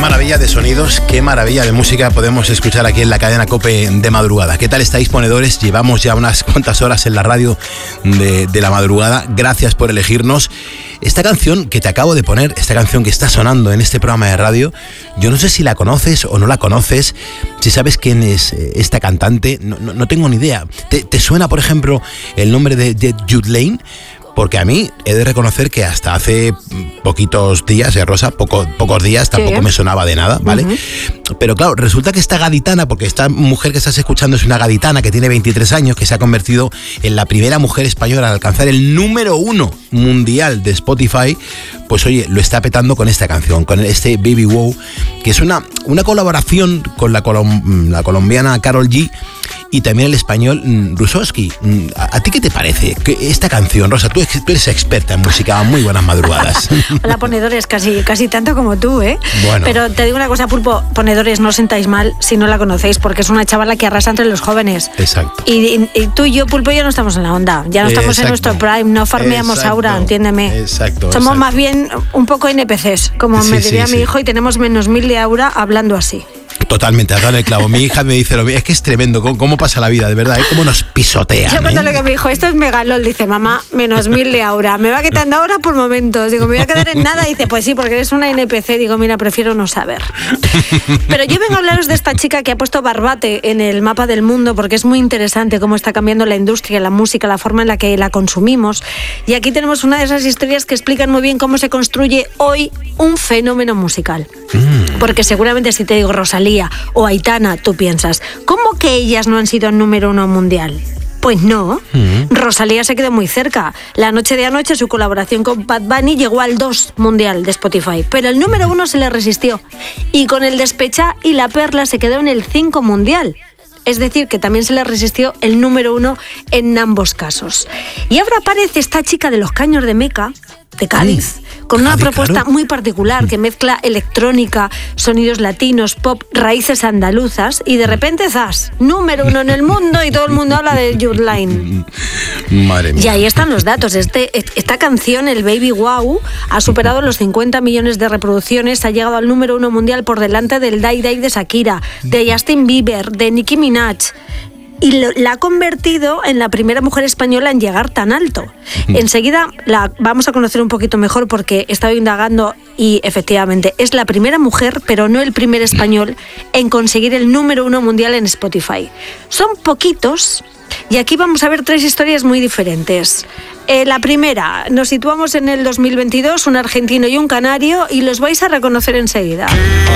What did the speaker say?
maravilla de sonidos, qué maravilla de música podemos escuchar aquí en la cadena COPE de madrugada. ¿Qué tal estáis, ponedores? Llevamos ya unas cuantas horas en la radio de la madrugada. Gracias por elegirnos. Esta canción que te acabo de poner, esta canción que está sonando en este programa de radio, yo no sé si la conoces o no la conoces, si sabes quién es esta cantante, no tengo ni idea. ¿Te suena, por ejemplo, el nombre de Jude Lane? Porque a mí he de reconocer que hasta hace poquitos días, Rosa, pocos días, tampoco me sonaba de nada, ¿vale? Uh-huh. Pero claro, resulta que esta gaditana, porque esta mujer que estás escuchando es una gaditana que tiene 23 años, que se ha convertido en la primera mujer española en alcanzar el número 1 mundial de Spotify, pues oye, lo está petando con esta canción, con este Baby Wow, que es una colaboración con la colombiana Karol G y también el español Rusowski. ¿A ti qué te parece esta canción, Rosa? Tú eres experta en música, muy buenas madrugadas. Hola, ponedores, casi tanto como tú, ¿eh? Bueno. Pero te digo una cosa, Pulpo, ponedores, no os sentáis mal si no la conocéis, porque es una chavala que arrasa entre los jóvenes. Exacto. Y tú y yo, Pulpo, ya no estamos en la onda, ya no estamos en nuestro prime, no farmeamos aura, entiéndeme. Exacto. Somos más bien un poco NPCs, como me diría mi hijo, y tenemos menos 1000 de aura hablando así. Totalmente, has dado el clavo. Mi hija me dice, es que es tremendo, cómo pasa la vida, de verdad, cómo nos pisotean. Yo cuando le digo a mi hijo, esto es megalol, dice, mamá, menos 1000 de aura, me va quitando aura por momentos. Digo, me voy a quedar en nada. Dice, pues sí, porque eres una NPC. Digo, mira, prefiero no saber. Pero yo vengo a hablaros de esta chica que ha puesto Barbate en el mapa del mundo, porque es muy interesante cómo está cambiando la industria, la música, la forma en la que la consumimos. Y aquí tenemos una de esas historias que explican muy bien cómo se construye hoy un fenómeno musical. Porque seguramente si te digo Rosalía o Aitana, tú piensas, ¿cómo que ellas no han sido el número 1 mundial? Pues no, Rosalía se quedó muy cerca. La noche de anoche su colaboración con Bad Bunny llegó al 2 mundial de Spotify, pero el número 1 se le resistió. Y con el Despechá y La Perla se quedó en el 5 mundial. Es decir, que también se le resistió el número 1 en ambos casos. Y ahora aparece esta chica de los Caños de Meca, de Cádiz, con una propuesta muy particular que mezcla electrónica, sonidos latinos, pop, raíces andaluzas y de repente, ¡zas!, número 1 en el mundo y todo el mundo habla de Jude Lane. Madre mía. Y ahí están los datos. Esta canción, el Baby Wow, ha superado los 50 millones de reproducciones, ha llegado al número 1 mundial por delante del Die Die de Shakira, de Justin Bieber, de Nicki Minaj. Y la ha convertido en la primera mujer española en llegar tan alto. Enseguida la vamos a conocer un poquito mejor porque he estado indagando y efectivamente es la primera mujer, pero no el primer español, en conseguir el número 1 mundial en Spotify. Son poquitos y aquí vamos a ver 3 historias muy diferentes. La primera, nos situamos en el 2022, un argentino y un canario, y los vais a reconocer enseguida.